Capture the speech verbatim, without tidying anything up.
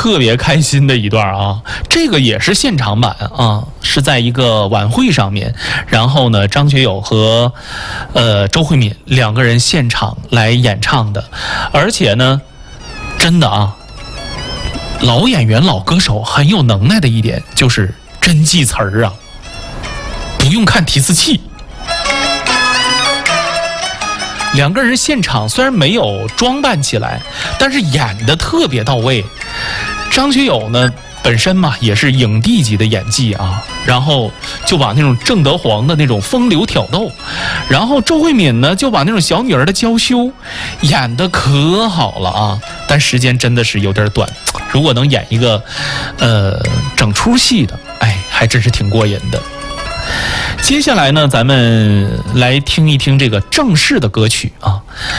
特别开心的一段啊，这个也是现场版啊，是在一个晚会上面，然后呢，张学友和呃周慧敏两个人现场来演唱的，而且呢，真的啊，老演员、老歌手很有能耐的一点就是真记词儿啊，不用看提词器。两个人现场虽然没有装扮起来，但是演得特别到位。张学友呢，本身嘛也是影帝级的演技啊，然后就把那种郑德皇的那种风流挑逗，然后周慧敏呢就把那种小女儿的娇羞演得可好了啊，但时间真的是有点短，如果能演一个呃整出戏的，哎，还真是挺过瘾的。接下来呢，咱们来听一听这个正式的歌曲啊。